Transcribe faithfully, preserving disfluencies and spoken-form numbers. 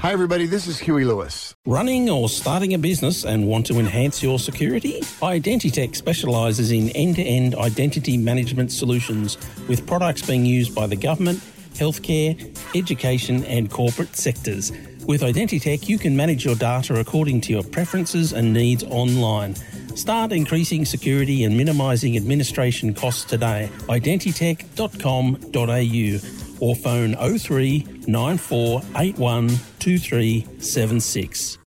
Hi, everybody. This is Huey Lewis. Running or starting a business and want to enhance your security? Identitech specialises in end-to-end identity management solutions with products being used by the government, healthcare, education and corporate sectors. With Identitech, you can manage your data according to your preferences and needs online. Start increasing security and minimising administration costs today. identitech dot com dot a u or phone oh three nine four eight one two three seven six.